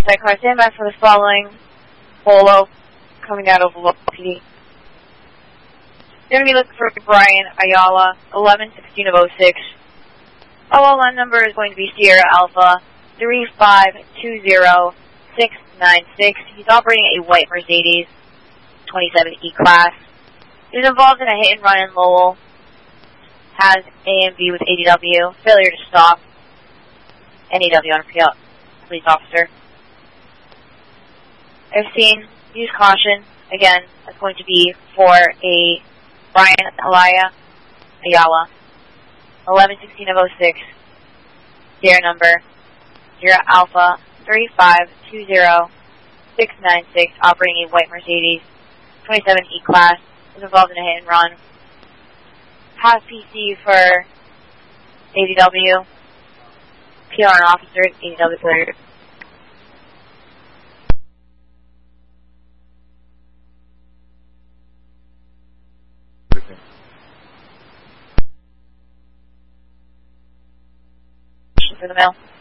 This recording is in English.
homicide car, stand by for the following Polo coming out of Local PD. You're going to be looking for Brian Ayala, 11-16-06. OLN number is going to be Sierra Alpha 3520696. He's operating a white Mercedes 27 E-Class. He's involved in a hit and run in Lowell. Has AMV with ADW, failure to stop. NAW on police officer. I've seen, use caution. Again, that's going to be for a Brian Ayala, 11-16-06. Their number, Sierra Alpha 3520696, operating a white Mercedes 27 E-Class, is involved in a hit and run. Has PC for ADW, PR officers, ADW cleared. For the mail.